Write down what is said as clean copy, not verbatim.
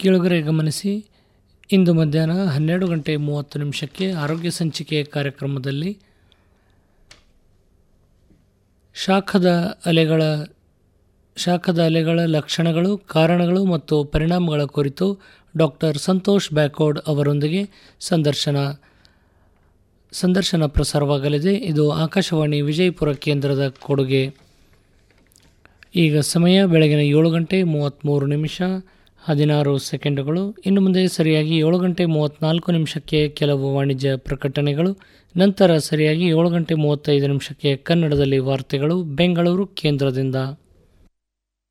ಕೇಳುಗರೆ ಗಮನಿಸಿ, ಇಂದು ಮಧ್ಯಾಹ್ನ 12:30 ಆರೋಗ್ಯ ಸಂಚಿಕೆ ಕಾರ್ಯಕ್ರಮದಲ್ಲಿ ಶಾಖದ ಅಲೆಗಳ ಲಕ್ಷಣಗಳು, ಕಾರಣಗಳು ಮತ್ತು ಪರಿಣಾಮಗಳ ಕುರಿತು ಡಾಕ್ಟರ್ ಸಂತೋಷ್ ಬ್ಯಾಕೋಡ್ ಅವರೊಂದಿಗೆ ಸಂದರ್ಶನ ಪ್ರಸಾರವಾಗಲಿದೆ. ಇದು ಆಕಾಶವಾಣಿ ವಿಜಯಪುರ ಕೇಂದ್ರದ ಕೊಡುಗೆ. ಈಗ ಸಮಯ ಬೆಳಗಿನ 7:33 ಇನ್ನು ಮುಂದೆ ಸರಿಯಾಗಿ 7:34 ಕೆಲವು ವಾಣಿಜ್ಯ ಪ್ರಕಟಣೆಗಳು, ನಂತರ ಸರಿಯಾಗಿ 7:35 ಕನ್ನಡದಲ್ಲಿ ವಾರ್ತೆಗಳು ಬೆಂಗಳೂರು ಕೇಂದ್ರದಿಂದ.